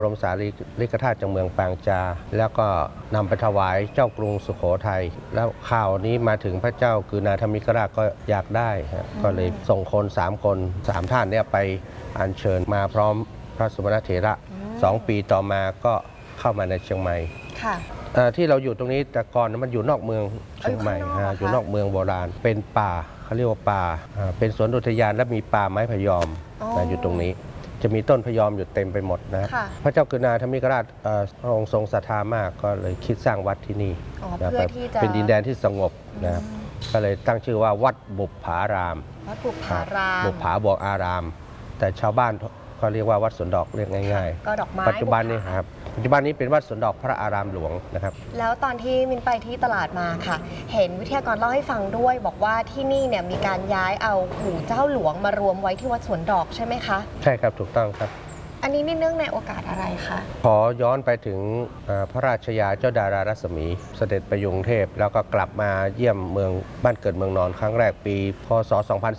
รมสารีริกธาตุจากเมืองปางจาแล้วก็นำไปถวายเจ้ากรุงสุโขทัยแล้วข่าวนี้มาถึงพระเจ้ากือนาถมิกราชก็อยากได้ก็เลยส่งคน3 คน3 ท่านเนี่ยไปอัญเชิญมาพร้อมพระสุวรรณเถระ2 ปีต่อมาก็เข้ามาในเชียงใหม่ที่เราอยู่ตรงนี้แต่ก่อนมันอยู่นอกเมืองเชียงใหม่อยู่นอกเมืองโบราณเป็นป่าเขาเรียกว่าป่าเป็นสวนอุทยานและมีป่าไม้พะยอมอยู่ตรงนี้จะมีต้นพะยอมอยู่เต็มไปหมดนะพระเจ้ากือนาถมิกราชพระองค์ทรงศรัทธามากก็เลยคิดสร้างวัดที่นี่เป็นดินแดนที่สงบนะครับก็เลยตั้งชื่อว่าวัดบุปผารามวัดบุปผารามบุปผาบอกอารามแต่ชาวบ้านเขาเรียกว่าวัดสวนดอกเรียกง่ายๆก็ดอกไม้ปัจจุบันนี้ครับปัจจุบันนี้เป็นวัดสวนดอกพระอารามหลวงนะครับแล้วตอนที่มินไปที่ตลาดมาค่ะเห็นวิทยากรเล่าให้ฟังด้วยบอกว่าที่นี่เนี่ยมีการย้ายเอากู่เจ้าหลวงมารวมไว้ที่วัดสวนดอกใช่ไหมคะใช่ครับถูกต้องครับอันนี้เนื่องในโอกาสอะไรคะขอย้อนไปถึงพระราชยาเจ้าดารารัศมีเสด็จไปกรุงเทพแล้วก็กลับมาเยี่ยมเมืองบ้านเกิดเมืองนอนครั้งแรกปีพศ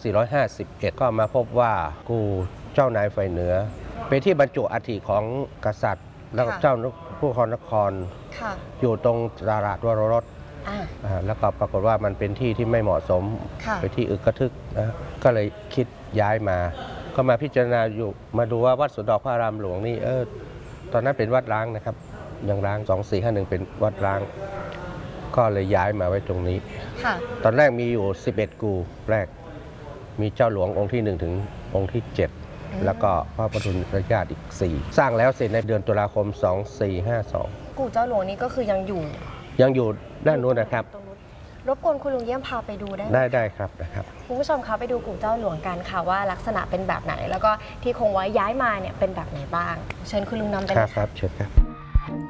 2451 ก็มาพบว่ากู่เจ้านายฝ่ายเหนือเป็นที่บรรจุอัฐิของกษัตริย์แล้วเจ้าผู้ครองนครอยู่ตรงตลาดวโรรสแล้วก็ปรากฏว่ามันเป็นที่ที่ไม่เหมาะสมไปที่อึกกระทึกนะก็เลยคิดย้ายมาก็มาพิจารณาอยู่มาดูว่าวัดสวนดอกพระอารามหลวงนี่ตอนนั้นเป็นวัดร้างนะครับยังร้าง2451เป็นวัดร้างก็เลยย้ายมาไว้ตรงนี้ตอนแรกมีอยู่11กู่แรกมีเจ้าหลวงองค์ที่1ถึงองค์ที่7แล้วก็พระปทุมราชอีก4สร้างแล้วเสร็จในเดือนตุลาคม2452 กู่เจ้าหลวงนี้ก็คือยังอยู่ด้านนู้นนะครับรบกวนคุณลุงเยี่ยมพาไปดูได้ไหมได้ครับนะครับคุณผู้ชมคะไปดูกู่เจ้าหลวงกันค่ะว่าลักษณะเป็นแบบไหนแล้วก็ที่คงไว้ย้ายมาเนี่ยเป็นแบบไหนบ้างเชิญคุณลุงนำไปเลยครับเชิญครับ